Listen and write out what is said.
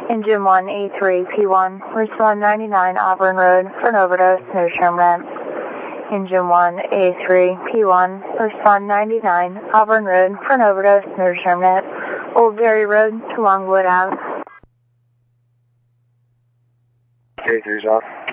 Engine 1A3P1, respond 99 Auburn Road for an overdose, no term ramp. Engine 1A3P1, respond 99 Auburn Road for an overdose, no term ramp. Old Dairy Road to Longwood Ave. K3's off.